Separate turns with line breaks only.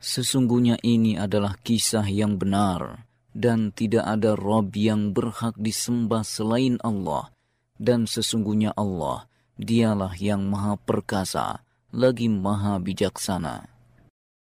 Sesungguhnya ini adalah kisah yang benar, dan tidak ada Rabb yang berhak disembah selain Allah, dan sesungguhnya Allah, dialah yang maha perkasa, lagi maha bijaksana.